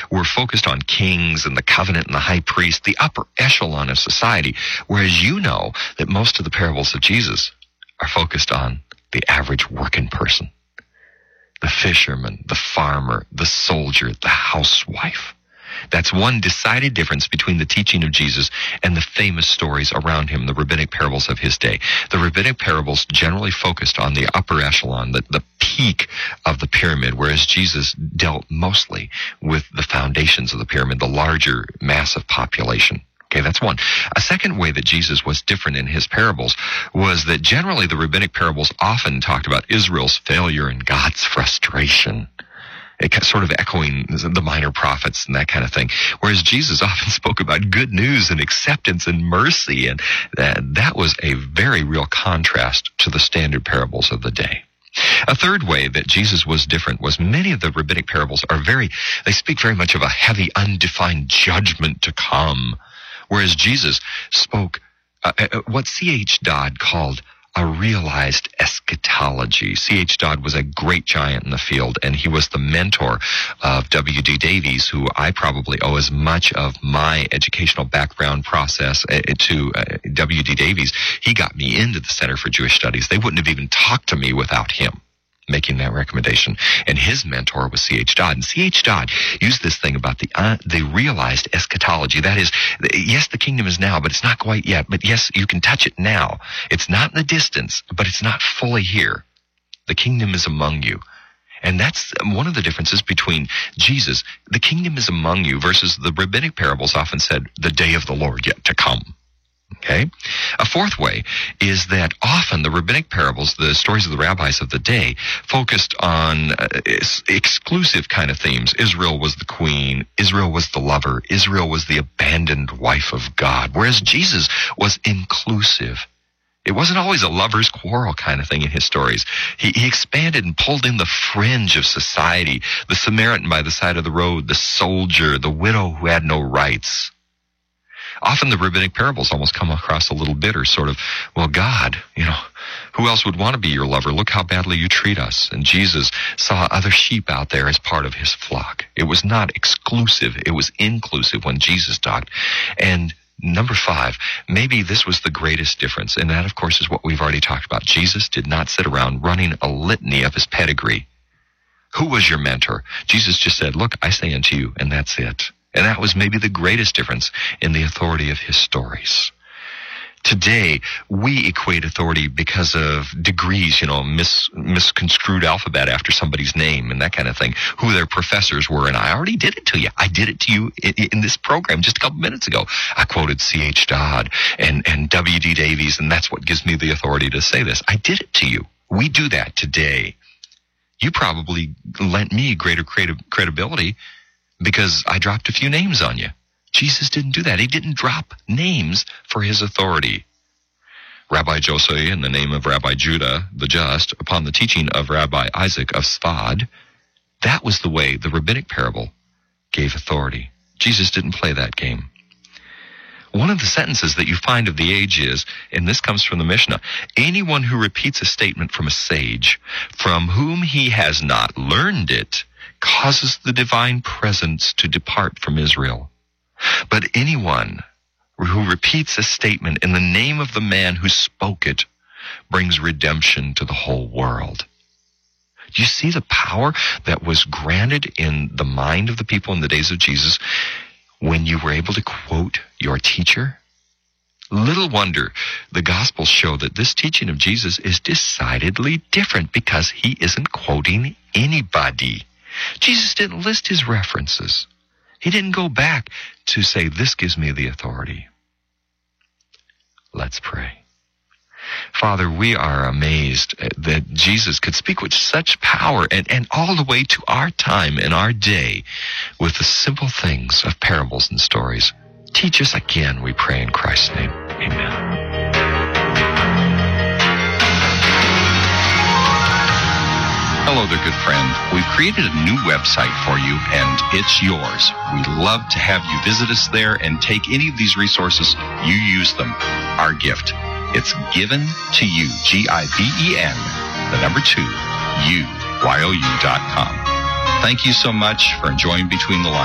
were focused on kings and the covenant and the high priest, the upper echelon of society, whereas you know that most of the parables of Jesus are focused on the average working person, the fisherman, the farmer, the soldier, the housewife. That's one decided difference between the teaching of Jesus and the famous stories around him, the rabbinic parables of his day. The rabbinic parables generally focused on the upper echelon, the peak of the pyramid, whereas Jesus dealt mostly with the foundations of the pyramid, the larger mass of population. Okay, that's one. A second way that Jesus was different in his parables was that generally the rabbinic parables often talked about Israel's failure and God's frustration. It sort of echoing the minor prophets and that kind of thing. Whereas Jesus often spoke about good news and acceptance and mercy, and that was a very real contrast to the standard parables of the day. A third way that Jesus was different was many of the rabbinic parables they speak very much of a heavy, undefined judgment to come. Whereas Jesus spoke what C.H. Dodd called a realized eschatology. C.H. Dodd was a great giant in the field, and he was the mentor of W.D. Davies, who I probably owe as much of my educational background process to W.D. Davies. He got me into the Center for Jewish Studies. They wouldn't have even talked to me without him making that recommendation. And his mentor was C.H. Dodd. And C.H. Dodd used this thing about the realized eschatology. That is, yes, the kingdom is now, but it's not quite yet. But yes, you can touch it now. It's not in the distance, but it's not fully here. The kingdom is among you. And that's one of the differences between Jesus, the kingdom is among you, versus the rabbinic parables often said, the day of the Lord yet to come. Okay? A fourth way is that often the rabbinic parables, the stories of the rabbis of the day, focused on exclusive kind of themes. Israel was the queen. Israel was the lover. Israel was the abandoned wife of God. Whereas Jesus was inclusive. It wasn't always a lover's quarrel kind of thing in his stories. He expanded and pulled in the fringe of society, the Samaritan by the side of the road, the soldier, the widow who had no rights. Often the rabbinic parables almost come across a little bitter, sort of, well, God, who else would want to be your lover? Look how badly you treat us. And Jesus saw other sheep out there as part of his flock. It was not exclusive. It was inclusive when Jesus talked. And number 5, maybe this was the greatest difference, and that, of course, is what we've already talked about. Jesus did not sit around running a litany of his pedigree. Who was your mentor? Jesus just said, look, I say unto you, and that's it. And that was maybe the greatest difference in the authority of his stories. Today, we equate authority because of degrees, misconstrued alphabet after somebody's name and that kind of thing, who their professors were. And I already did it to you. I did it to you in this program just a couple minutes ago. I quoted C.H. Dodd and W.D. Davies, and that's what gives me the authority to say this. I did it to you. We do that today. You probably lent me greater credibility because I dropped a few names on you. Jesus didn't do that. He didn't drop names for his authority. Rabbi Josai, in the name of Rabbi Judah the Just, upon the teaching of Rabbi Isaac of Sfad, that was the way the rabbinic parable gave authority. Jesus didn't play that game. One of the sentences that you find of the age is, and this comes from the Mishnah, anyone who repeats a statement from a sage, from whom he has not learned it, causes the divine presence to depart from Israel. But anyone who repeats a statement in the name of the man who spoke it brings redemption to the whole world. Do you see the power that was granted in the mind of the people in the days of Jesus when you were able to quote your teacher? Little wonder the Gospels show that this teaching of Jesus is decidedly different because he isn't quoting anybody. Jesus didn't list his references. He didn't go back to say, this gives me the authority. Let's pray. Father, we are amazed that Jesus could speak with such power and all the way to our time and our day with the simple things of parables and stories. Teach us again, we pray in Christ's name. Amen. Hello there, good friend. We've created a new website for you, and it's yours. We'd love to have you visit us there and take any of these resources. You use them. Our gift. It's given to you, GIVEN, 2, YOU.com. Thank you so much for enjoying Between the Lines.